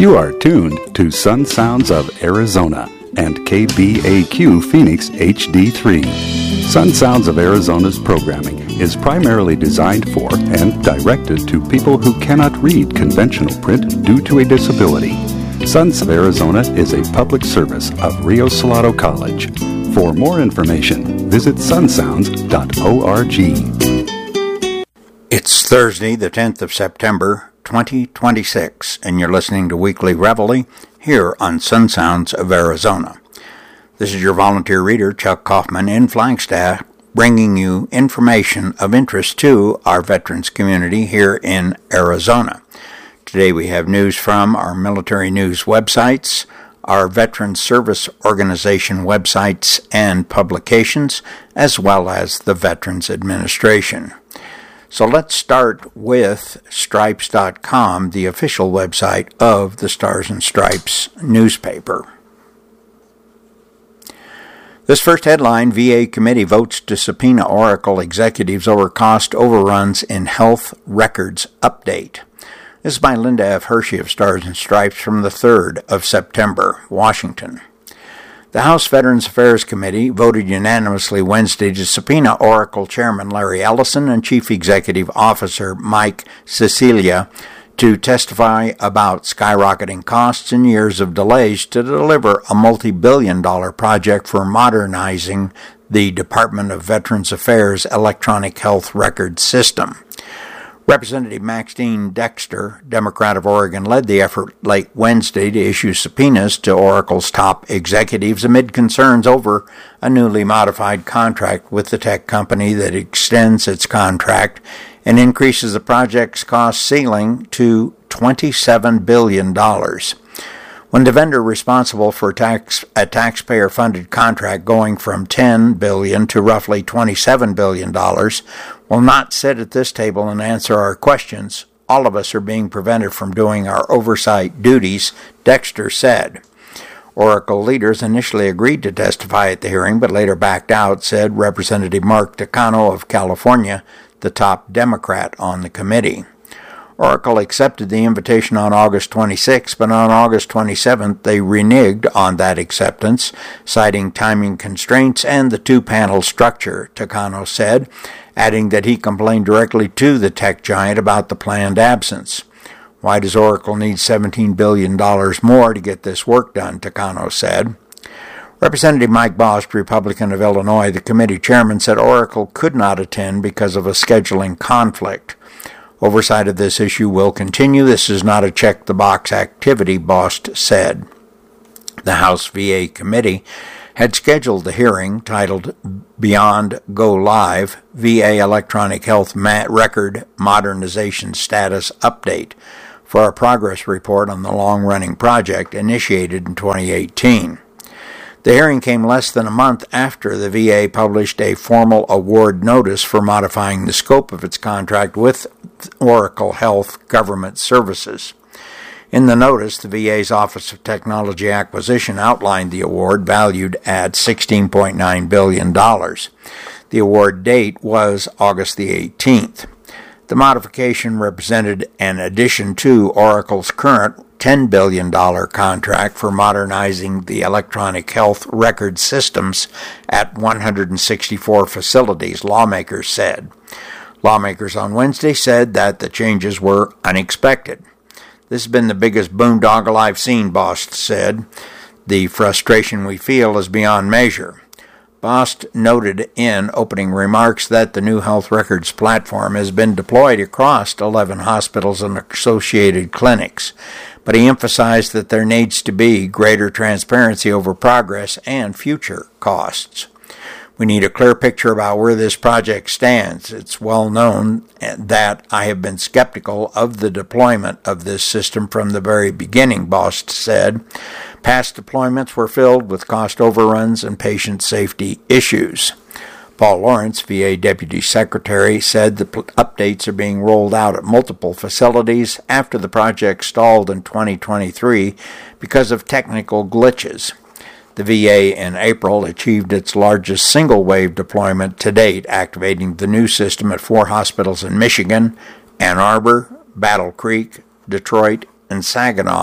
You are tuned to Sun Sounds of Arizona and KBAQ Phoenix HD3. Sun Sounds of Arizona's programming is primarily designed for and directed to people who cannot read conventional print due to a disability. Sons of Arizona is a public service of Rio Salado College. For more information, visit sunsounds.org. It's Thursday, the 10th of September, 2026, and you're listening to Weekly Reveille here on Sun Sounds of Arizona. This is your volunteer reader, Chuck Kaufman, in Flagstaff, bringing you information of interest to our veterans community here in Arizona. Today we have news from our military news websites, our Veterans Service Organization websites and publications, as well as the Veterans Administration. So let's start with Stripes.com, the official website of the Stars and Stripes newspaper. This first headline, VA committee votes to subpoena Oracle executives over cost overruns in health records update. This is by Linda F. Hershey of Stars and Stripes from the 3rd of September, Washington. The House Veterans Affairs Committee voted unanimously Wednesday to subpoena Oracle Chairman Larry Ellison and Chief Executive Officer Mike Sicilia to testify about skyrocketing costs and years of delays to deliver a multi-billion-dollar project for modernizing the Department of Veterans Affairs electronic health record system. Representative Maxine Dexter, Democrat of Oregon, led the effort late Wednesday to issue subpoenas to Oracle's top executives amid concerns over a newly modified contract with the tech company that extends its contract and increases the project's cost ceiling to $27 billion. When the vendor responsible for a taxpayer-funded contract going from $10 billion to roughly $27 billion will not sit at this table and answer our questions, all of us are being prevented from doing our oversight duties, Dexter said. Oracle leaders initially agreed to testify at the hearing, but later backed out, said Representative Mark Takano of California, the top Democrat on the committee. Oracle accepted the invitation on August 26, but on August 27th they reneged on that acceptance, citing timing constraints and the two-panel structure, Takano said, adding that he complained directly to the tech giant about the planned absence. Why does Oracle need $17 billion more to get this work done, Takano said. Representative Mike Bost, Republican of Illinois, the committee chairman, said Oracle could not attend because of a scheduling conflict. Oversight of this issue will continue. This is not a check-the-box activity, Bost said. The House VA committee had scheduled the hearing, titled Beyond Go Live, VA Electronic Health Record Modernization Status Update, for a progress report on the long-running project initiated in 2018. The hearing came less than a month after the VA published a formal award notice for modifying the scope of its contract with Oracle Health Government Services. In the notice, the VA's Office of Technology Acquisition outlined the award valued at $16.9 billion. The award date was August the 18th. The modification represented an addition to Oracle's current $10 billion contract for modernizing the electronic health record systems at 164 facilities, lawmakers said. Lawmakers on Wednesday said that the changes were unexpected. This has been the biggest boondoggle I've seen, Bost said. The frustration we feel is beyond measure. Bost noted in opening remarks that the new health records platform has been deployed across 11 hospitals and associated clinics, but he emphasized that there needs to be greater transparency over progress and future costs. We need a clear picture about where this project stands. It's well known that I have been skeptical of the deployment of this system from the very beginning, Bost said. Past deployments were filled with cost overruns and patient safety issues. Paul Lawrence, VA Deputy Secretary, said the updates are being rolled out at multiple facilities after the project stalled in 2023 because of technical glitches. The VA in April achieved its largest single-wave deployment to date, activating the new system at 4 hospitals in Michigan, Ann Arbor, Battle Creek, Detroit, and Saginaw,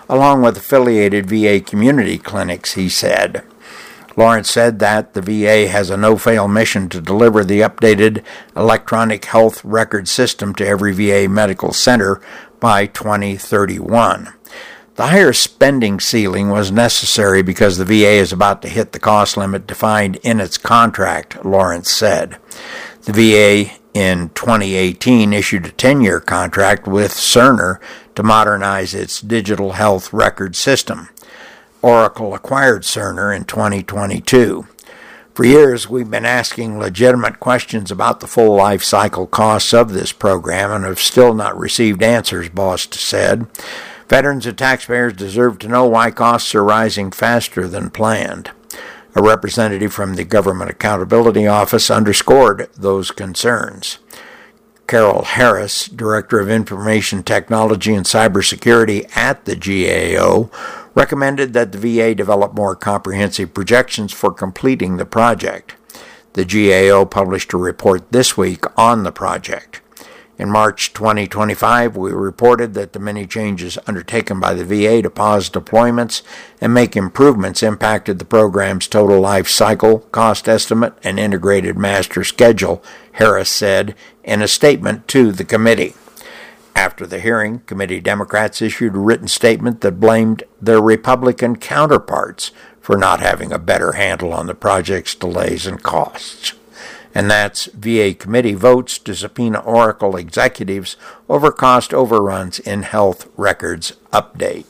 along with affiliated VA community clinics, he said. Lawrence said that the VA has a no-fail mission to deliver the updated electronic health record system to every VA medical center by 2031. The higher spending ceiling was necessary because the VA is about to hit the cost limit defined in its contract, Lawrence said. The VA in 2018 issued a 10-year contract with Cerner to modernize its digital health record system. Oracle acquired Cerner in 2022. For years, we've been asking legitimate questions about the full life cycle costs of this program and have still not received answers, Bost said. Veterans and taxpayers deserve to know why costs are rising faster than planned. A representative from the Government Accountability Office underscored those concerns. Carol Harris, Director of Information Technology and Cybersecurity at the GAO, recommended that the VA develop more comprehensive projections for completing the project. The GAO published a report this week on the project. In March 2025, we reported that the many changes undertaken by the VA to pause deployments and make improvements impacted the program's total life cycle, cost estimate, and integrated master schedule, Harris said in a statement to the committee. After the hearing, committee Democrats issued a written statement that blamed their Republican counterparts for not having a better handle on the project's delays and costs. And that's VA committee votes to subpoena Oracle executives over cost overruns in health records update.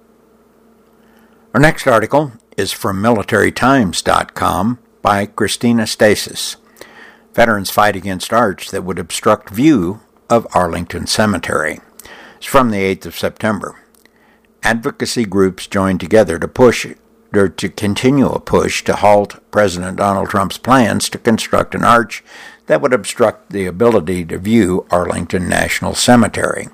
Our next article is from MilitaryTimes.com by Christina Stasis. Veterans fight against arch that would obstruct view of Arlington Cemetery. It's from the 8th of September. Advocacy groups joined together to continue a push to halt President Donald Trump's plans to construct an arch that would obstruct the ability to view Arlington National Cemetery.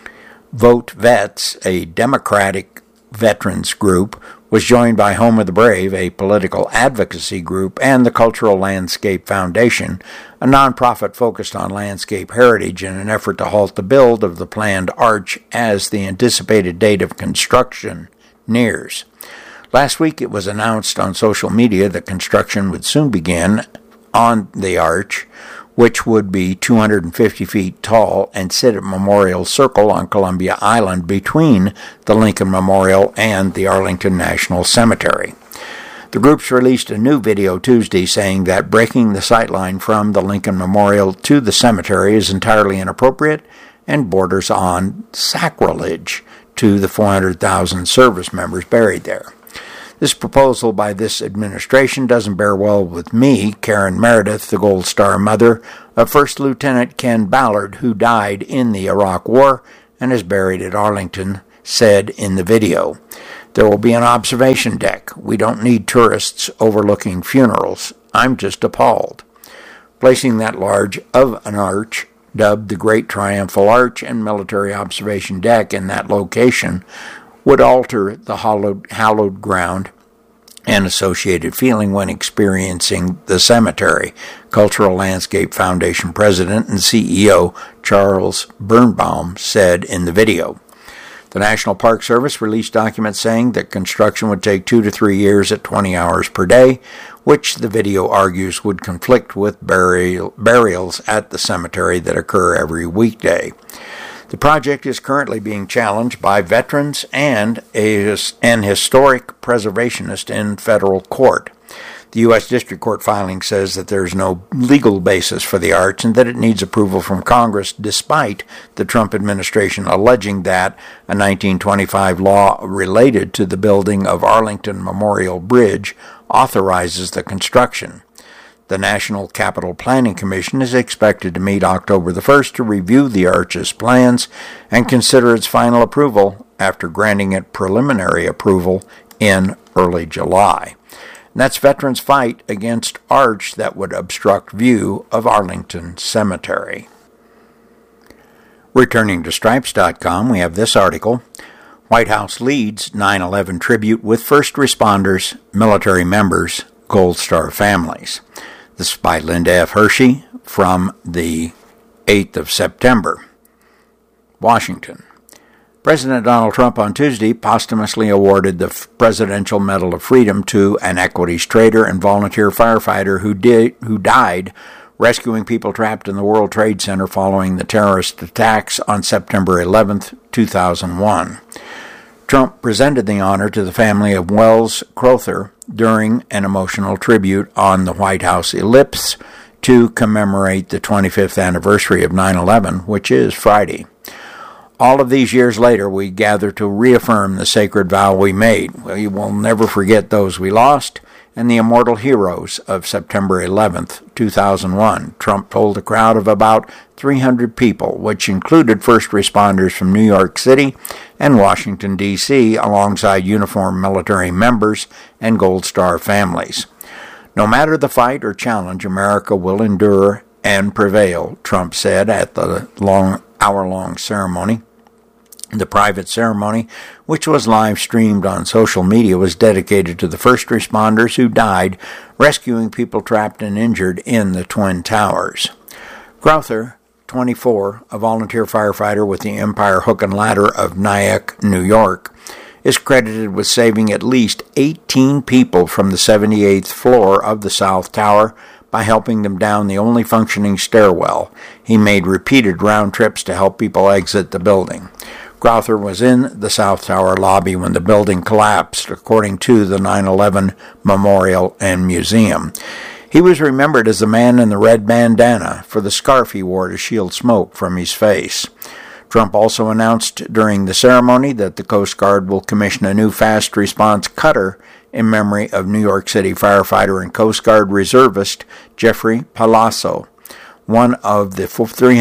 Vote Vets, a Democratic veterans group, was joined by Home of the Brave, a political advocacy group, and the Cultural Landscape Foundation, a nonprofit focused on landscape heritage, in an effort to halt the build of the planned arch as the anticipated date of construction nears. Last week it was announced on social media that construction would soon begin on the arch, which would be 250 feet tall and sit at Memorial Circle on Columbia Island between the Lincoln Memorial and the Arlington National Cemetery. The groups released a new video Tuesday saying that breaking the sightline from the Lincoln Memorial to the cemetery is entirely inappropriate and borders on sacrilege to the 400,000 service members buried there. This proposal by this administration doesn't bear well with me, Karen Meredith, the Gold Star mother of First Lieutenant Ken Ballard, who died in the Iraq War and is buried at Arlington, said in the video. There will be an observation deck. We don't need tourists overlooking funerals. I'm just appalled. Placing that large of an arch, dubbed the Great Triumphal Arch and Military Observation Deck in that location, would alter the hallowed ground and associated feeling when experiencing the cemetery, Cultural Landscape Foundation President and CEO Charles Birnbaum said in the video. The National Park Service released documents saying that construction would take 2 to 3 years at 20 hours per day, which the video argues would conflict with burials at the cemetery that occur every weekday. The project is currently being challenged by veterans and an historic preservationist in federal court. The U.S. District Court filing says that there is no legal basis for the arch and that it needs approval from Congress, despite the Trump administration alleging that a 1925 law related to the building of Arlington Memorial Bridge authorizes the construction. The National Capital Planning Commission is expected to meet October the 1st to review the arch's plans and consider its final approval after granting it preliminary approval in early July. And that's veterans' fight against arch that would obstruct view of Arlington Cemetery. Returning to Stripes.com, we have this article. White House leads 9/11 tribute with first responders, military members, Gold Star families. This is by Linda F. Hershey from the 8th of September. Washington. President Donald Trump on Tuesday posthumously awarded the Presidential Medal of Freedom to an Equities trader and volunteer firefighter who died rescuing people trapped in the World Trade Center following the terrorist attacks on September 11, 2001. Trump presented the honor to the family of Wells Crowther during an emotional tribute on the White House ellipse to commemorate the 25th anniversary of 9/11, which is Friday. All of these years later, we gather to reaffirm the sacred vow we made. We will never forget those we lost and the immortal heroes of September 11th, 2001, Trump told a crowd of about 300 people, which included first responders from New York City and Washington, D.C., alongside uniformed military members and Gold Star families. No matter the fight or challenge, America will endure and prevail, Trump said at the hour-long ceremony. The private ceremony, which was live-streamed on social media, was dedicated to the first responders who died rescuing people trapped and injured in the Twin Towers. Crowther, 24, a volunteer firefighter with the Empire Hook and Ladder of Nyack, New York, is credited with saving at least 18 people from the 78th floor of the South Tower by helping them down the only functioning stairwell. He made repeated round trips to help people exit the building. Crowther was in the South Tower lobby when the building collapsed, according to the 9/11 Memorial and Museum. He was remembered as the man in the red bandana for the scarf he wore to shield smoke from his face. Trump also announced during the ceremony that the Coast Guard will commission a new fast response cutter in memory of New York City firefighter and Coast Guard reservist Jeffrey Palazzo, one of the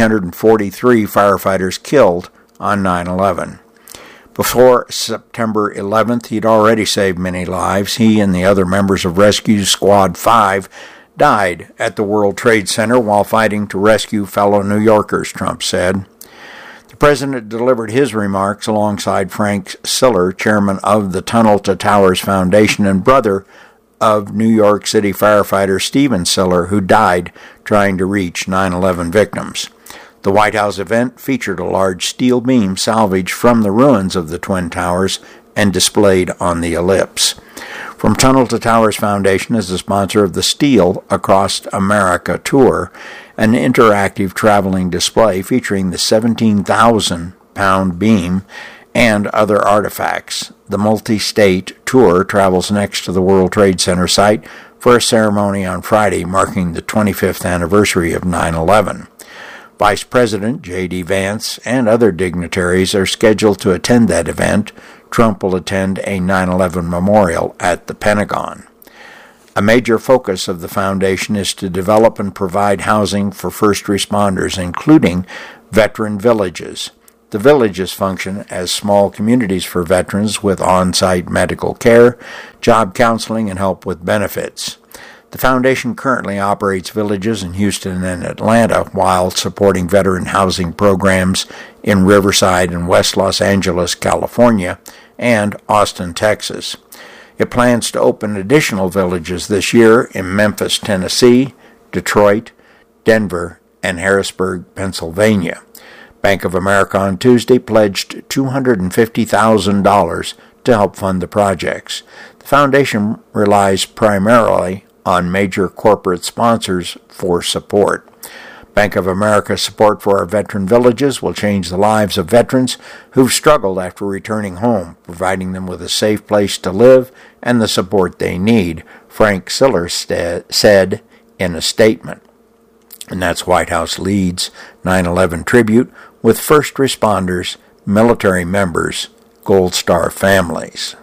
343 firefighters killed on 9/11. Before September 11th, he'd already saved many lives. He and the other members of Rescue Squad 5 died at the World Trade Center while fighting to rescue fellow New Yorkers, Trump said. The president delivered his remarks alongside Frank Siller, chairman of the Tunnel to Towers Foundation and brother of New York City firefighter Stephen Siller, who died trying to reach 9/11 victims. The White House event featured a large steel beam salvaged from the ruins of the Twin Towers and displayed on the ellipse. From Tunnel to Towers Foundation is the sponsor of the Steel Across America tour, an interactive traveling display featuring the 17,000-pound beam and other artifacts. The multi-state tour travels next to the World Trade Center site for a ceremony on Friday marking the 25th anniversary of 9/11. Vice President J.D. Vance and other dignitaries are scheduled to attend that event. Trump will attend a 9/11 memorial at the Pentagon. A major focus of the foundation is to develop and provide housing for first responders, including veteran villages. The villages function as small communities for veterans with on-site medical care, job counseling, and help with benefits. The foundation currently operates villages in Houston and Atlanta while supporting veteran housing programs in Riverside and West Los Angeles, California, and Austin, Texas. It plans to open additional villages this year in Memphis, Tennessee, Detroit, Denver, and Harrisburg, Pennsylvania. Bank of America on Tuesday pledged $250,000 to help fund the projects. The foundation relies primarily on major corporate sponsors for support. Bank of America's support for our veteran villages will change the lives of veterans who've struggled after returning home, providing them with a safe place to live and the support they need, Frank Siller said in a statement. And that's White House leads 9/11 tribute with first responders, military members, Gold Star families.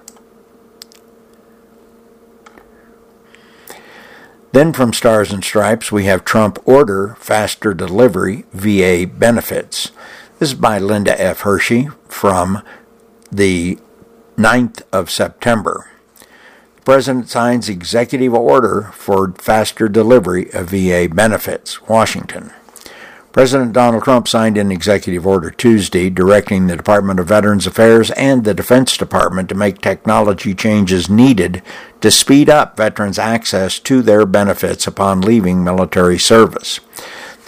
Then from Stars and Stripes, we have Trump order faster delivery VA benefits. This is by Linda F. Hershey from the 9th of September. The President signs executive order for faster delivery of VA benefits, Washington. President Donald Trump signed an executive order Tuesday directing the Department of Veterans Affairs and the Defense Department to make technology changes needed to speed up veterans' access to their benefits upon leaving military service.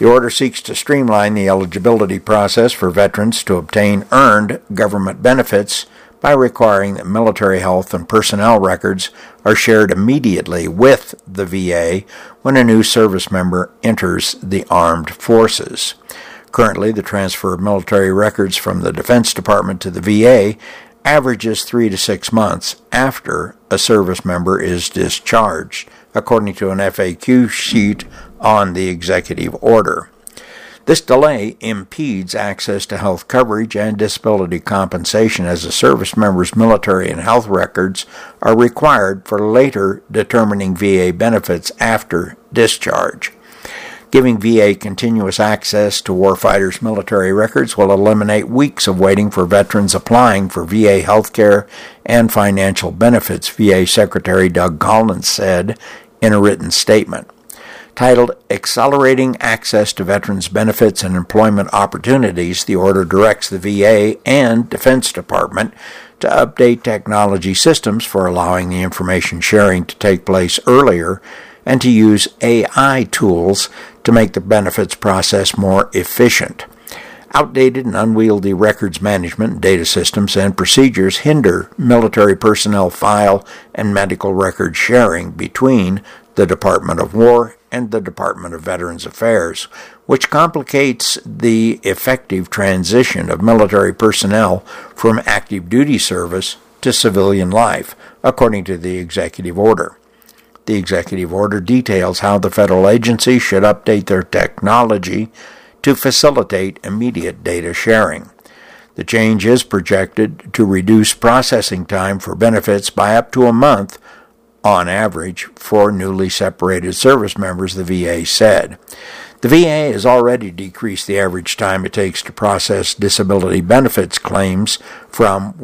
The order seeks to streamline the eligibility process for veterans to obtain earned government benefits by requiring that military health and personnel records are shared immediately with the VA when a new service member enters the armed forces. Currently, the transfer of military records from the Defense Department to the VA averages 3 to 6 months after a service member is discharged, according to an FAQ sheet on the executive order. This delay impedes access to health coverage and disability compensation as a service member's military and health records are required for later determining VA benefits after discharge. Giving VA continuous access to warfighters' military records will eliminate weeks of waiting for veterans applying for VA health care and financial benefits, VA Secretary Doug Collins said in a written statement. Titled Accelerating Access to Veterans Benefits and Employment Opportunities, the order directs the VA and Defense Department to update technology systems for allowing the information sharing to take place earlier and to use AI tools to make the benefits process more efficient. Outdated and unwieldy records management, data systems, and procedures hinder military personnel file and medical record sharing between the Department of War and the Department of Veterans Affairs, which complicates the effective transition of military personnel from active duty service to civilian life, according to the executive order. The executive order details how the federal agency should update their technology to facilitate immediate data sharing. The change is projected to reduce processing time for benefits by up to a month on average for newly separated service members, the VA said. The VA has already decreased the average time it takes to process disability benefits claims from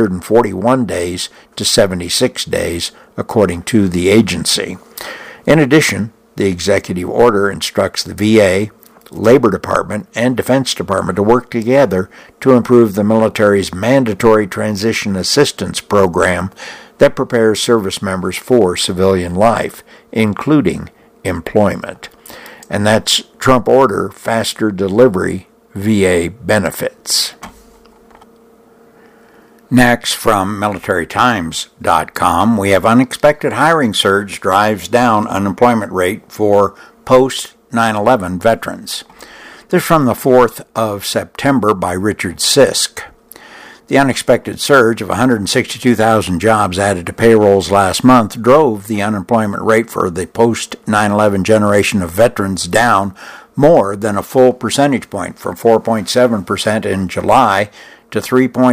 141 days to 76 days, according to the agency. In addition, the executive order instructs the VA, Labor Department, and Defense Department to work together to improve the military's mandatory transition assistance program that prepares service members for civilian life, including employment. And that's Trump order, faster delivery, VA benefits. Next, from MilitaryTimes.com, we have unexpected hiring surge drives down unemployment rate for post-9/11 veterans. This is from the 4th of September by Richard Sisk. The unexpected surge of 162,000 jobs added to payrolls last month drove the unemployment rate for the post-9/11 generation of veterans down more than a full percentage point, from 4.7% in July to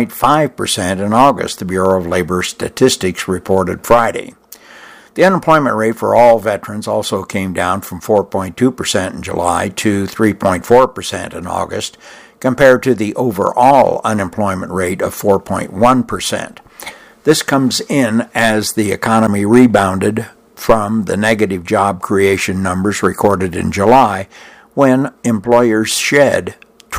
3.5% in August, the Bureau of Labor Statistics reported Friday. The unemployment rate for all veterans also came down from 4.2% in July to 3.4% in August, compared to the overall unemployment rate of 4.1%. This comes in as the economy rebounded from the negative job creation numbers recorded in July, when employers shed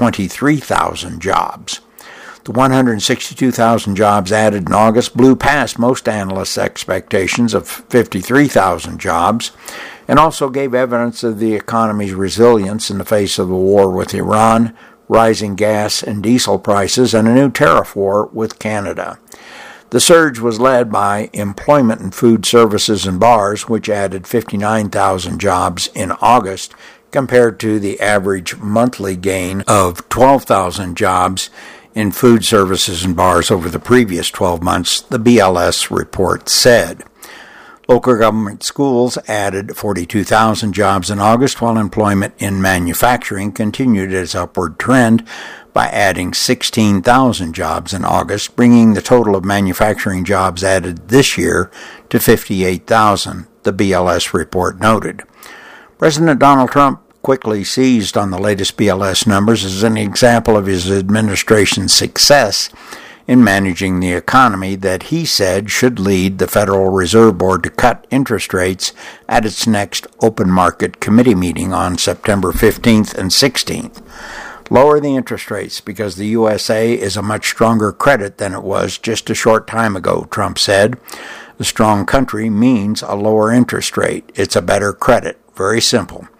23,000 jobs. The 162,000 jobs added in August blew past most analysts' expectations of 53,000 jobs, and also gave evidence of the economy's resilience in the face of the war with Iran, rising gas and diesel prices, and a new tariff war with Canada. The surge was led by employment in food services and bars, which added 59,000 jobs in August, compared to the average monthly gain of 12,000 jobs in food services and bars over the previous 12 months, the BLS report said. Local government schools added 42,000 jobs in August, while employment in manufacturing continued its upward trend by adding 16,000 jobs in August, bringing the total of manufacturing jobs added this year to 58,000, the BLS report noted. President Donald Trump quickly seized on the latest BLS numbers as an example of his administration's success in managing the economy that he said should lead the Federal Reserve Board to cut interest rates at its next open market committee meeting on September 15th and 16th. Lower the interest rates because the USA is a much stronger credit than it was just a short time ago, Trump said. A strong country means a lower interest rate. It's a better credit. Very simple.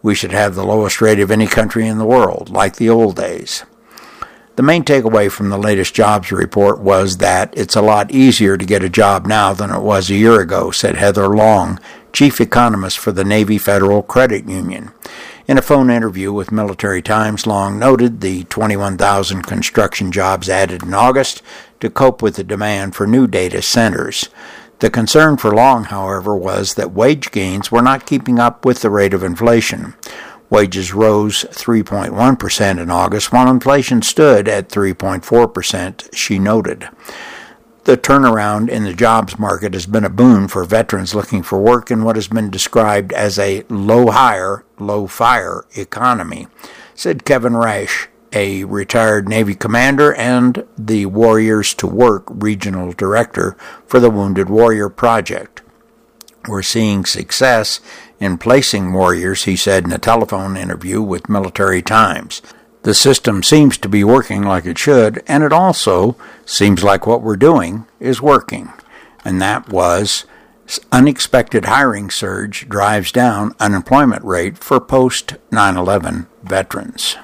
We should have the lowest rate of any country in the world, like the old days. The main takeaway from the latest jobs report was that it's a lot easier to get a job now than it was a year ago, said Heather Long, chief economist for the Navy Federal Credit Union. In a phone interview with Military Times, Long noted the 21,000 construction jobs added in August to cope with the demand for new data centers. The concern for Long, however, was that wage gains were not keeping up with the rate of inflation. Wages rose 3.1% in August, while inflation stood at 3.4%, she noted. The turnaround in the jobs market has been a boon for veterans looking for work in what has been described as a low-hire, low-fire economy, said Kevin Rash, a retired Navy commander and the Warriors to Work regional director for the Wounded Warrior Project. We're seeing success in placing warriors, he said in a telephone interview with Military Times. The system seems to be working like it should, and it also seems like what we're doing is working. And that was unexpected hiring surge drives down unemployment rate for post-9/11 veterans.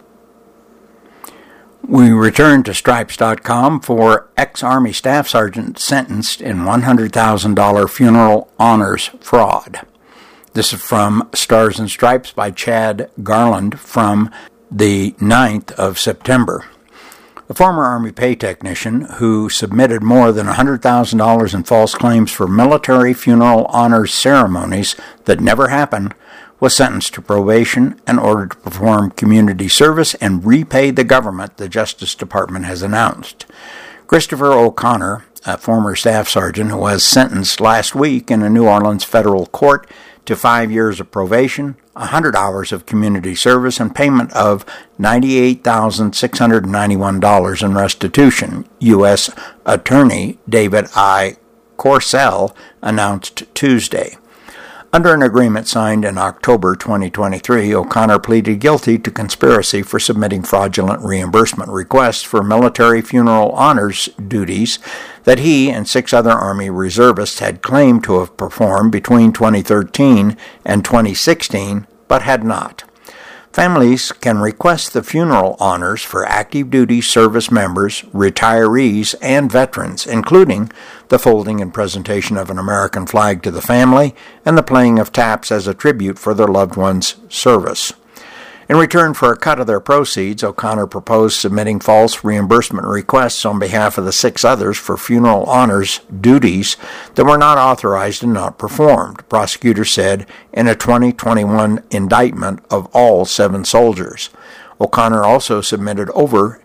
We return to Stripes.com for ex-Army Staff Sergeant sentenced in $100,000 funeral honors fraud. This is from Stars and Stripes by Chad Garland from the 9th of September. The former Army pay technician who submitted more than $100,000 in false claims for military funeral honors ceremonies that never happened was sentenced to probation and ordered to perform community service and repay the government, the Justice Department has announced. Christopher O'Connor, a former staff sergeant who was sentenced last week in a New Orleans federal court to 5 years of probation, 100 hours of community service, and payment of $98,691 in restitution, U.S. Attorney David I. Corsell announced Tuesday. Under an agreement signed in October 2023, O'Connor pleaded guilty to conspiracy for submitting fraudulent reimbursement requests for military funeral honors duties that he and 6 other Army reservists had claimed to have performed between 2013 and 2016, but had not. Families can request the funeral honors for active duty service members, retirees, and veterans, including the folding and presentation of an American flag to the family and the playing of taps as a tribute for their loved one's service. In return for a cut of their proceeds, O'Connor proposed submitting false reimbursement requests on behalf of the 6 others for funeral honors duties that were not authorized and not performed, prosecutors said in a 2021 indictment of all 7 soldiers. O'Connor also submitted over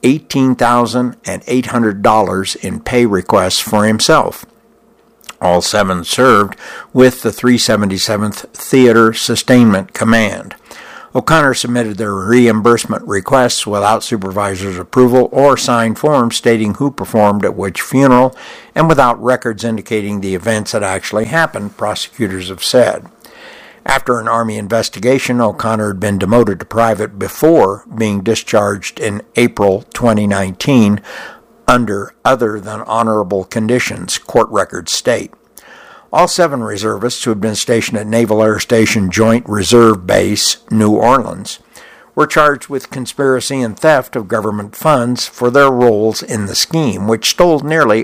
$18,800 in pay requests for himself. All 7 served with the 377th Theater Sustainment Command. O'Connor submitted their reimbursement requests without supervisor's approval or signed forms stating who performed at which funeral and without records indicating the events that actually happened, prosecutors have said. After an Army investigation, O'Connor had been demoted to private before being discharged in April 2019 under other than honorable conditions, court records state. All 7 reservists who had been stationed at Naval Air Station Joint Reserve Base, New Orleans, were charged with conspiracy and theft of government funds for their roles in the scheme, which stole nearly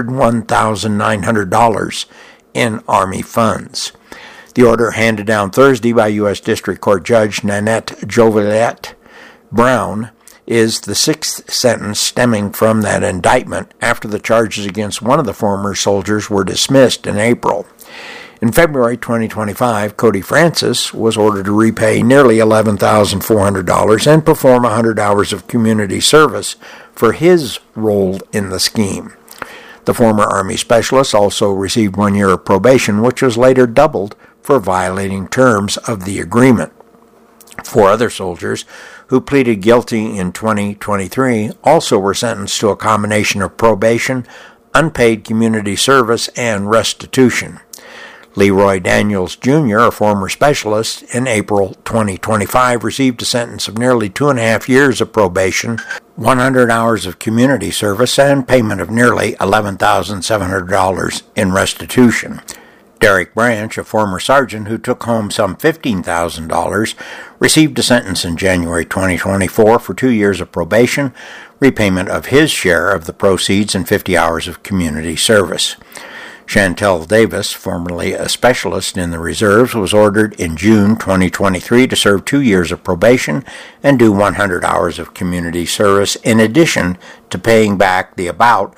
$101,900 in Army funds. The order handed down Thursday by U.S. District Court Judge Nanette Joliet Brown is the 6th sentence stemming from that indictment after the charges against one of the former soldiers were dismissed in April. In February 2025, Cody Francis was ordered to repay nearly $11,400 and perform 100 hours of community service for his role in the scheme. The former Army specialist also received 1 year of probation, which was later doubled for violating terms of the agreement. 4 other soldiers who pleaded guilty in 2023 also were sentenced to a combination of probation, unpaid community service, and restitution. Leroy Daniels Jr., a former specialist, in April 2025 received a sentence of nearly 2.5 years of probation, 100 hours of community service, and payment of nearly $11,700 in restitution. Derek Branch, a former sergeant who took home some $15,000, received a sentence in January 2024 for 2 years of probation, repayment of his share of the proceeds, and 50 hours of community service. Chantel Davis, formerly a specialist in the reserves, was ordered in June 2023 to serve 2 years of probation and do 100 hours of community service, in addition to paying back the about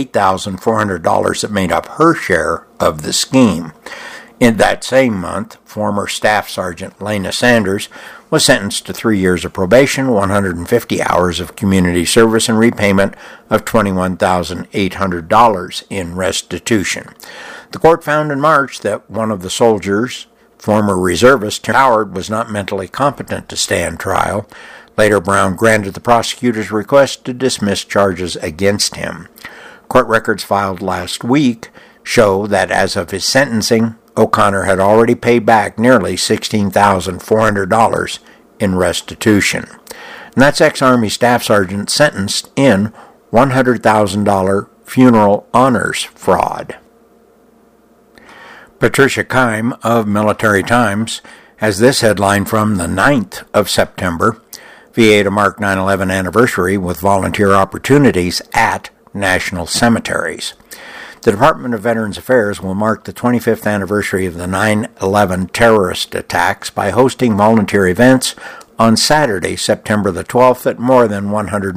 $8,400 that made up her share of the scheme. In that same month, former Staff Sergeant Lena Sanders was sentenced to 3 years of probation, 150 hours of community service, and repayment of $21,800 in restitution. The court found in March that one of the soldiers, former reservist Tim Howard, was not mentally competent to stand trial. Later, Brown granted the prosecutor's request to dismiss charges against him. Court records filed last week show that as of his sentencing, O'Connor had already paid back nearly $16,400 in restitution. And that's ex-Army Staff Sergeant sentenced in $100,000 funeral honors fraud. Patricia Keim of Military Times has this headline from the 9th of September, VA to mark 9/11 anniversary with volunteer opportunities at national cemeteries. The Department of Veterans Affairs will mark the 25th anniversary of the 9/11 terrorist attacks by hosting volunteer events on Saturday, September the 12th, at more than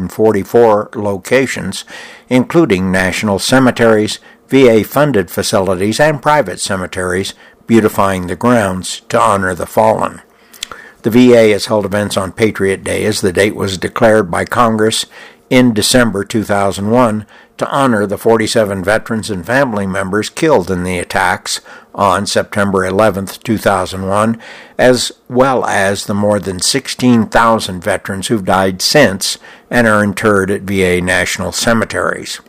144 locations, including national cemeteries, VA-funded facilities, and private cemeteries, beautifying the grounds to honor the fallen. The VA has held events on Patriot Day, as the date was declared by Congress in December 2001 to honor the 47 veterans and family members killed in the attacks on September 11, 2001, as well as the more than 16,000 veterans who've died since and are interred at VA national cemeteries.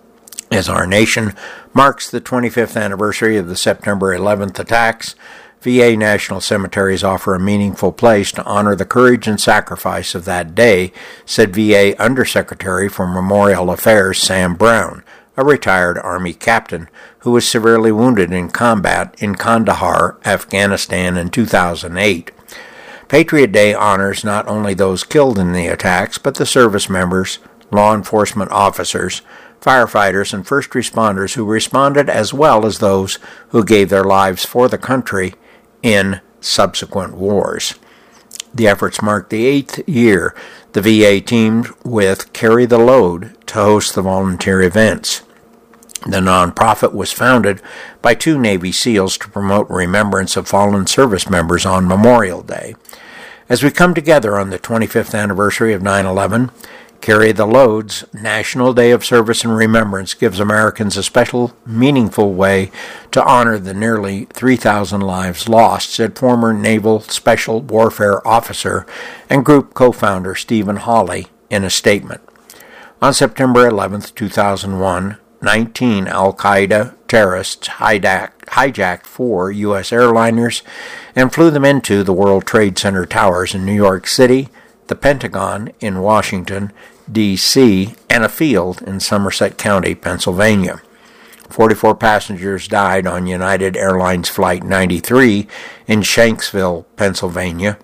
As our nation marks the 25th anniversary of the September 11th attacks, VA national cemeteries offer a meaningful place to honor the courage and sacrifice of that day, said VA Undersecretary for Memorial Affairs Sam Brown, a retired Army captain who was severely wounded in combat in Kandahar, Afghanistan in 2008. Patriot Day honors not only those killed in the attacks, but the service members, law enforcement officers, firefighters, and first responders who responded, as well as those who gave their lives for the country in subsequent wars. The efforts mark the 8th year the VA teamed with Carry the Load to host the volunteer events. The nonprofit was founded by 2 Navy SEALs to promote remembrance of fallen service members on Memorial Day. As we come together on the 25th anniversary of 9/11, Carry the Load's National Day of Service and Remembrance gives Americans a special, meaningful way to honor the nearly 3,000 lives lost, said former Naval Special Warfare Officer and group co-founder Stephen Hawley in a statement. On September 11, 2001, 19 al-Qaeda terrorists hijacked 4 U.S. airliners and flew them into the World Trade Center towers in New York City, the Pentagon in Washington, D.C., and a field in Somerset County, Pennsylvania. 44 passengers died on United Airlines Flight 93 in Shanksville, Pennsylvania.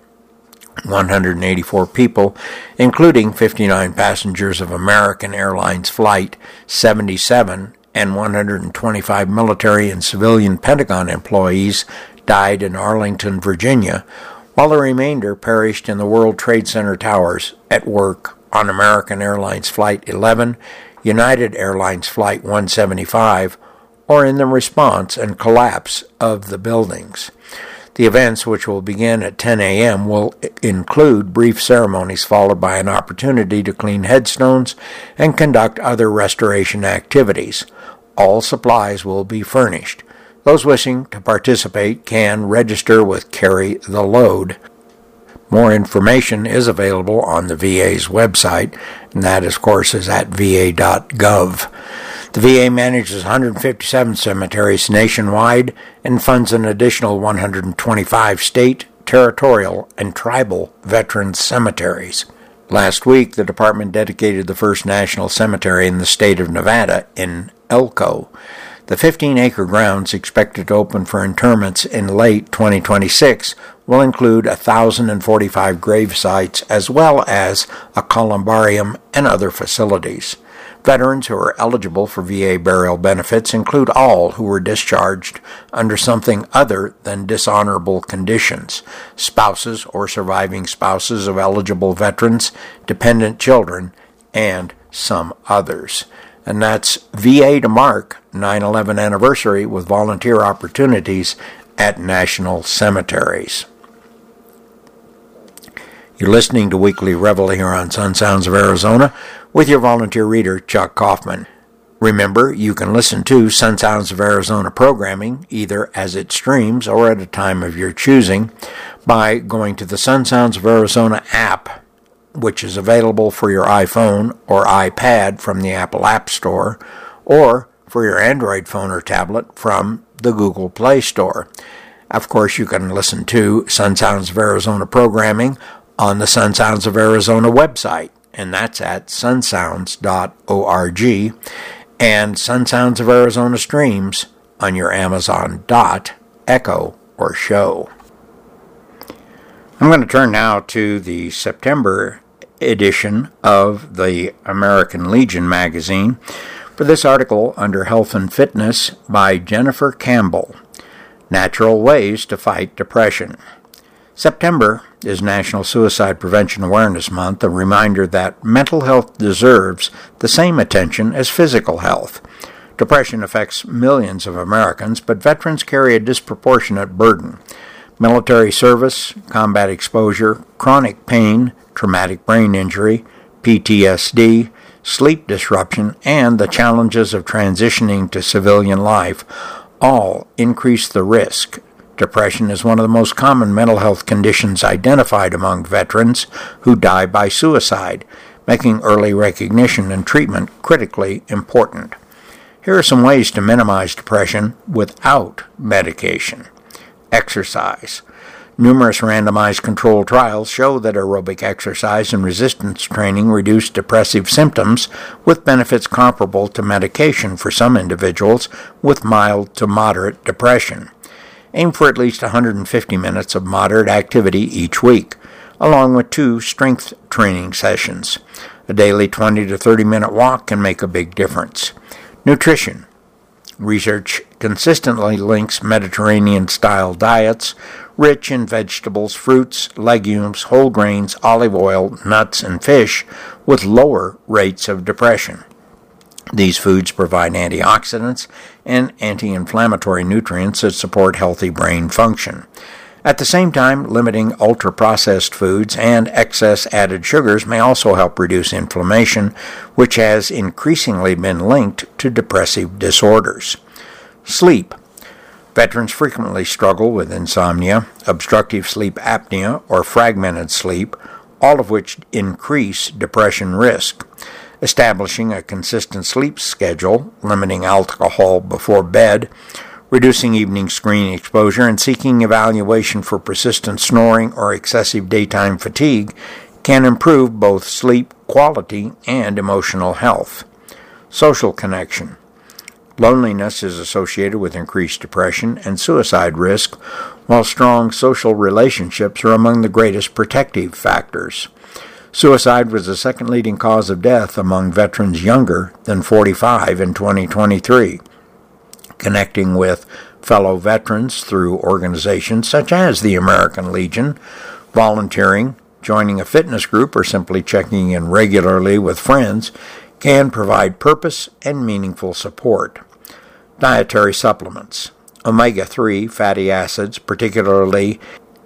184 people, including 59 passengers of American Airlines Flight 77 and 125 military and civilian Pentagon employees, died in Arlington, Virginia, while the remainder perished in the World Trade Center towers at work on American Airlines Flight 11, United Airlines Flight 175, or in the response and collapse of the buildings. The events, which will begin at 10 a.m., will include brief ceremonies followed by an opportunity to clean headstones and conduct other restoration activities. All supplies will be furnished. Those wishing to participate can register with Carry the Load. More information is available on the VA's website, and that, of course, is at va.gov. The VA manages 157 cemeteries nationwide and funds an additional 125 state, territorial, and tribal veterans cemeteries. Last week, the department dedicated the first national cemetery in the state of Nevada in Elko. The 15-acre grounds expected to open for interments in late 2026 will include 1,045 grave sites as well as a columbarium and other facilities. Veterans who are eligible for VA burial benefits include all who were discharged under something other than dishonorable conditions, spouses or surviving spouses of eligible veterans, dependent children, and some others. And that's VA to mark 9/11 anniversary with volunteer opportunities at national cemeteries. You're listening to Weekly Revel here on Sun Sounds of Arizona with your volunteer reader, Chuck Kaufman. Remember, you can listen to Sun Sounds of Arizona programming either as it streams or at a time of your choosing by going to the Sun Sounds of Arizona app, which is available for your iPhone or iPad from the Apple App Store, or for your Android phone or tablet from the Google Play Store. Of course, you can listen to Sun Sounds of Arizona programming on the Sun Sounds of Arizona website, and that's at sunsounds.org, and Sun Sounds of Arizona streams on your Amazon Echo or show. I'm going to turn now to the September edition of the American Legion magazine for this article under Health and Fitness by Jennifer Campbell, Natural Ways to Fight Depression. September is National Suicide Prevention Awareness Month, a reminder that mental health deserves the same attention as physical health. Depression affects millions of Americans, but veterans carry a disproportionate burden. Military service, combat exposure, chronic pain, traumatic brain injury, PTSD, sleep disruption, and the challenges of transitioning to civilian life all increase the risk. Depression is one of the most common mental health conditions identified among veterans who die by suicide, making early recognition and treatment critically important. Here are some ways to minimize depression without medication. Exercise. Numerous randomized controlled trials show that aerobic exercise and resistance training reduce depressive symptoms with benefits comparable to medication for some individuals with mild to moderate depression. Aim for at least 150 minutes of moderate activity each week, along with 2 strength training sessions. A daily 20 to 30-minute walk can make a big difference. Nutrition. Research consistently links Mediterranean-style diets, rich in vegetables, fruits, legumes, whole grains, olive oil, nuts, and fish, with lower rates of depression. These foods provide antioxidants and anti-inflammatory nutrients that support healthy brain function. At the same time, limiting ultra-processed foods and excess added sugars may also help reduce inflammation, which has increasingly been linked to depressive disorders. Sleep. Veterans frequently struggle with insomnia, obstructive sleep apnea, or fragmented sleep, all of which increase depression risk. Establishing a consistent sleep schedule, limiting alcohol before bed, reducing evening screen exposure, and seeking evaluation for persistent snoring or excessive daytime fatigue can improve both sleep quality and emotional health. Social connection. Loneliness is associated with increased depression and suicide risk, while strong social relationships are among the greatest protective factors. Suicide was the second leading cause of death among veterans younger than 45 in 2023. Connecting with fellow veterans through organizations such as the American Legion, volunteering, joining a fitness group, or simply checking in regularly with friends can provide purpose and meaningful support. Dietary supplements. Omega-3 fatty acids, particularly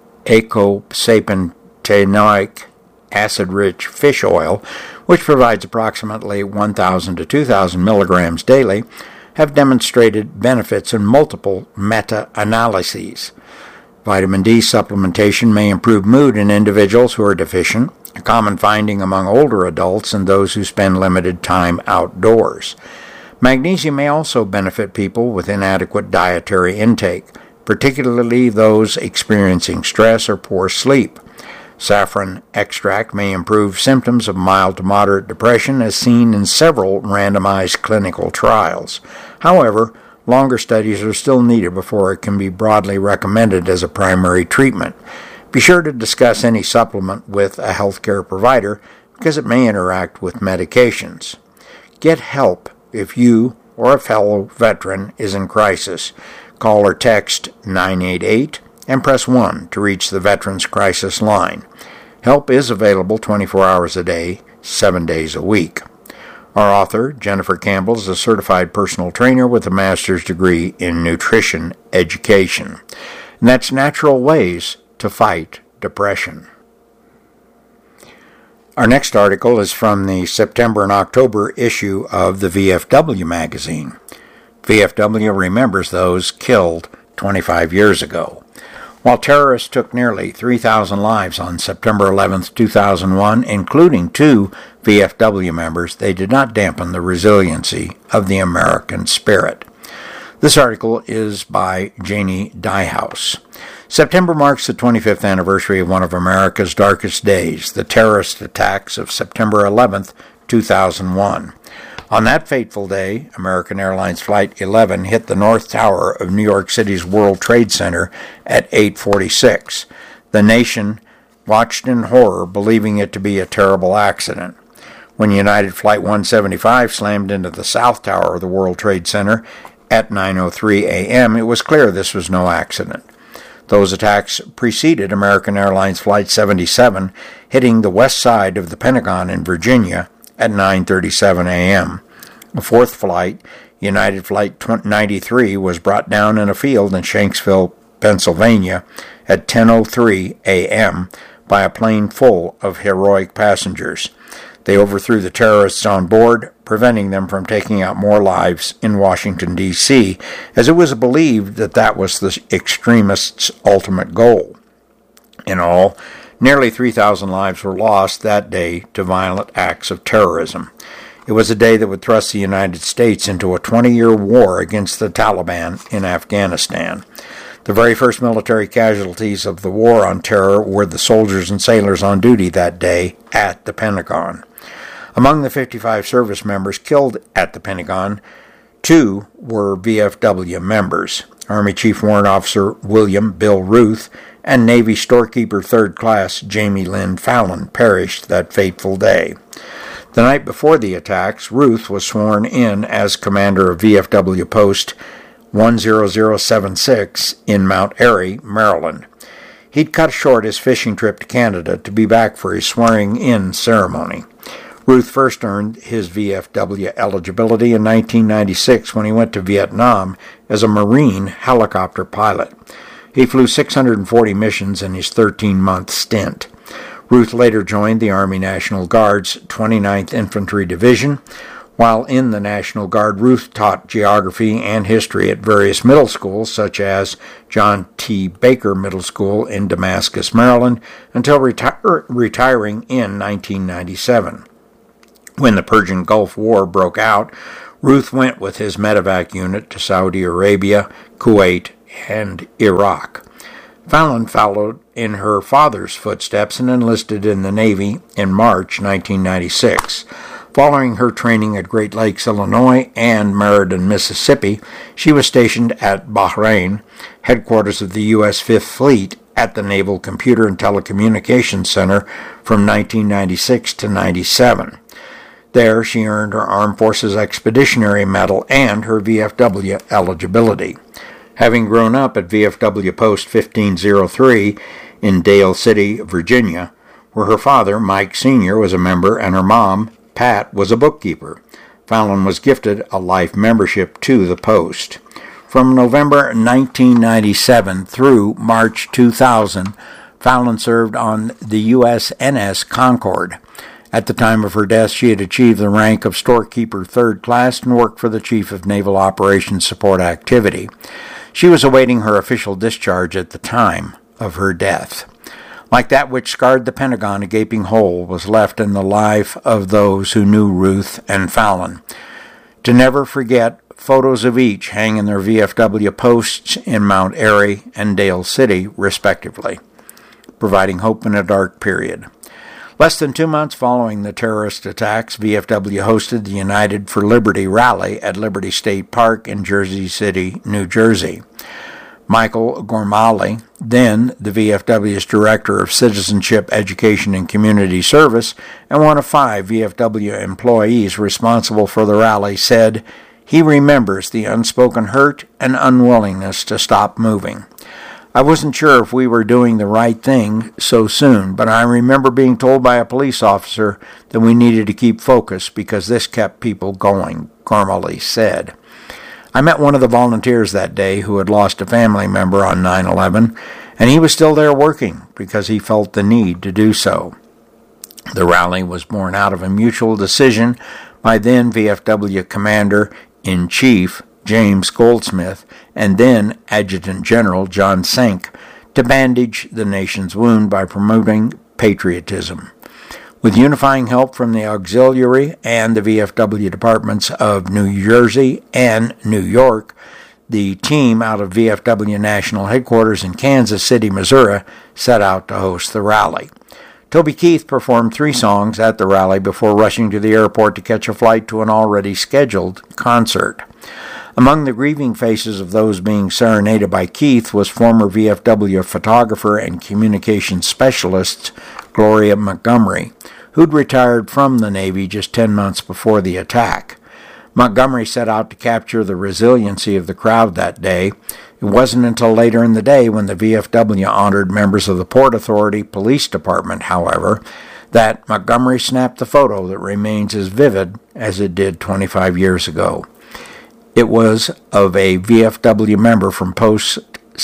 eicosapentaenoic acid-rich fish oil, which provides approximately 1,000 to 2,000 milligrams daily, have demonstrated benefits in multiple meta-analyses. Vitamin D supplementation may improve mood in individuals who are deficient, a common finding among older adults and those who spend limited time outdoors. Magnesium may also benefit people with inadequate dietary intake, particularly those experiencing stress or poor sleep. Saffron extract may improve symptoms of mild to moderate depression as seen in several randomized clinical trials. However, longer studies are still needed before it can be broadly recommended as a primary treatment. Be sure to discuss any supplement with a healthcare provider because it may interact with medications. Get help if you or a fellow veteran is in crisis. Call or text 988 and press 1 to reach the Veterans Crisis Line. Help is available 24 hours a day, 7 days a week. Our author, Jennifer Campbell, is a certified personal trainer with a master's degree in nutrition education. And that's Natural Ways to Fight Depression. Our next article is from the September and October issue of the VFW magazine. VFW remembers those killed 25 years ago. While terrorists took nearly 3,000 lives on September 11, 2001, including 2 VFW members, they did not dampen the resiliency of the American spirit. This article is by Janie Dyehouse. September marks the 25th anniversary of one of America's darkest days, the terrorist attacks of September 11, 2001. On that fateful day, American Airlines Flight 11 hit the North Tower of New York City's World Trade Center at 8:46. The nation watched in horror, believing it to be a terrible accident. When United Flight 175 slammed into the South Tower of the World Trade Center at 9:03 a.m., it was clear this was no accident. Those attacks preceded American Airlines Flight 77 hitting the west side of the Pentagon in Virginia at 9:37 a.m. A fourth flight, United Flight 93, was brought down in a field in Shanksville, Pennsylvania at 10:03 a.m. by a plane full of heroic passengers. They overthrew the terrorists on board, preventing them from taking out more lives in Washington, D.C., as it was believed that that was the extremists' ultimate goal. In all, nearly 3,000 lives were lost that day to violent acts of terrorism. It was a day that would thrust the United States into a 20-year war against the Taliban in Afghanistan. The very first military casualties of the war on terror were the soldiers and sailors on duty that day at the Pentagon. Among the 55 service members killed at the Pentagon, 2 were VFW members. Army Chief Warrant Officer William Bill Ruth and Navy storekeeper 3rd Class Jamie Lynn Fallon perished that fateful day. The night before the attacks, Ruth was sworn in as commander of VFW Post 10076 in Mount Airy, Maryland. He'd cut short his fishing trip to Canada to be back for his swearing-in ceremony. Ruth first earned his VFW eligibility in 1996 when he went to Vietnam as a Marine helicopter pilot. He flew 640 missions in his 13-month stint. Ruth later joined the Army National Guard's 29th Infantry Division. While in the National Guard, Ruth taught geography and history at various middle schools, such as John T. Baker Middle School in Damascus, Maryland, until retiring in 1997. When the Persian Gulf War broke out, Ruth went with his medevac unit to Saudi Arabia, Kuwait, and Iraq. Fallon followed in her father's footsteps and enlisted in the Navy in March 1996. Following her training at Great Lakes, Illinois, and Meriden, Mississippi, she was stationed at Bahrain, headquarters of the U.S. Fifth Fleet, at the Naval Computer and Telecommunications Center from 1996 to 97. There, she earned her Armed Forces Expeditionary Medal and her VFW eligibility. Having grown up at VFW Post 1503 in Dale City, Virginia, where her father, Mike Sr., was a member and her mom, Pat, was a bookkeeper, Fallon was gifted a life membership to the post. From November 1997 through March 2000, Fallon served on the USNS Concord. At the time of her death, she had achieved the rank of storekeeper 3rd Class and worked for the Chief of Naval Operations Support Activity. She was awaiting her official discharge at the time of her death. Like that which scarred the Pentagon, a gaping hole was left in the life of those who knew Ruth and Fallon. To never forget, photos of each hang in their VFW posts in Mount Airy and Dale City, respectively, providing hope in a dark period. Less than 2 months following the terrorist attacks, VFW hosted the United for Liberty rally at Liberty State Park in Jersey City, New Jersey. Michael Gormali, then the VFW's Director of Citizenship, Education, and Community Service, and one of 5 VFW employees responsible for the rally, said he remembers the unspoken hurt and unwillingness to stop moving. I wasn't sure if we were doing the right thing so soon, but I remember being told by a police officer that we needed to keep focused because this kept people going, Gormali said. I met one of the volunteers that day who had lost a family member on 9/11, and he was still there working because he felt the need to do so. The rally was born out of a mutual decision by then VFW Commander-in-Chief James Goldsmith and then Adjutant General John Senk to bandage the nation's wound by promoting patriotism. With unifying help from the Auxiliary and the VFW departments of New Jersey and New York, the team out of VFW National Headquarters in Kansas City, Missouri, set out to host the rally. Toby Keith performed 3 songs at the rally before rushing to the airport to catch a flight to an already scheduled concert. Among the grieving faces of those being serenaded by Keith was former VFW photographer and communications specialist Gloria Montgomery, who'd retired from the Navy just 10 months before the attack. Montgomery set out to capture the resiliency of the crowd that day. It wasn't until later in the day when the VFW honored members of the Port Authority Police Department, however, that Montgomery snapped the photo that remains as vivid as it did 25 years ago. It was of a VFW member from Post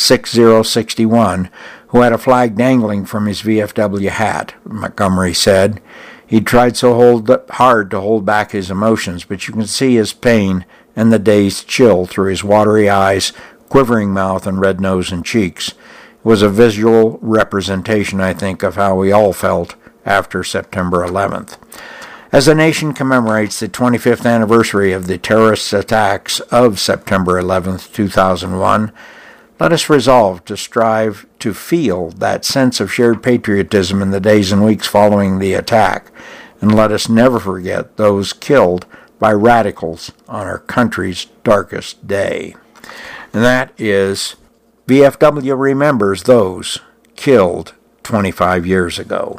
6061 who had a flag dangling from his VFW hat, Montgomery said. He tried so hard to hold back his emotions, but you can see his pain and the dazed chill through his watery eyes, quivering mouth, and red nose and cheeks. It was a visual representation, I think, of how we all felt after September 11th. As the nation commemorates the 25th anniversary of the terrorist attacks of September 11th, 2001, let us resolve to strive to feel that sense of shared patriotism in the days and weeks following the attack, and let us never forget those killed by radicals on our country's darkest day. And that is VFW remembers those killed 25 years ago.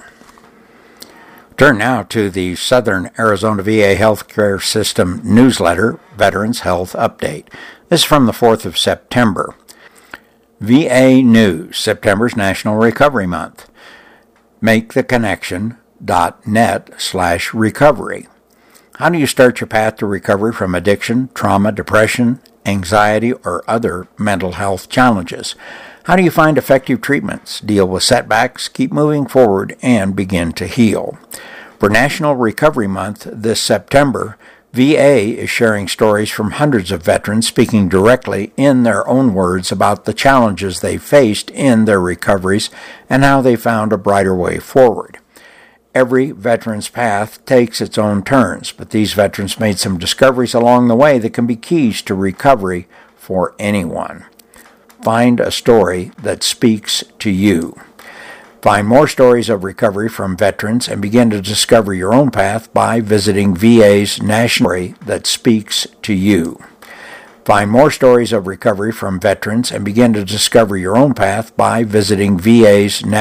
Turn now to the Southern Arizona VA Healthcare System newsletter, Veterans Health Update. This is from the 4th of September. VA News, September's National Recovery Month. MakeTheConnection.net/recovery. How do you start your path to recovery from addiction, trauma, depression, anxiety, or other mental health challenges? How do you find effective treatments, deal with setbacks, keep moving forward, and begin to heal? For National Recovery Month this September, VA is sharing stories from hundreds of veterans speaking directly in their own words about the challenges they faced in their recoveries and how they found a brighter way forward. Every veteran's path takes its own turns, but these veterans made some discoveries along the way that can be keys to recovery for anyone. Find a story that speaks to you. Find more stories of recovery from veterans and begin to discover your own path by visiting VA's National Story that speaks to you. Find more stories of recovery from veterans and begin to discover your own path by visiting VA's